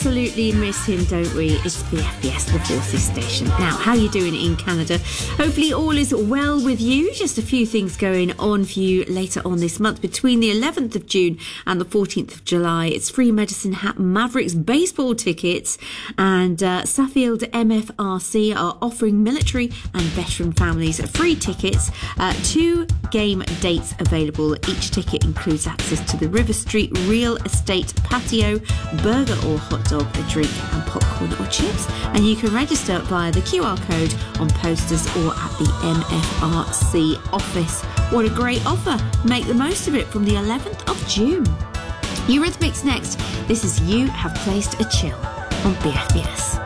Absolutely miss him, don't we? It's BFBS, the Forces station. Now, how are you doing in Canada? Hopefully all is well with you. Just a few things going on for you later on this month. Between the 11th of June and the 14th of July, it's free Medicine Hat Mavericks baseball tickets, and Suffield MFRC are offering military and veteran families free tickets. 2 game dates available. Each ticket includes access to the River Street Real Estate patio, burger or hot dog, a drink and popcorn or chips, and you can register via the QR code on posters or at the MFRC office. What a great offer. Make the most of it from the 11th of June. Eurythmics next. This is You Have Placed a Chill on BFBS.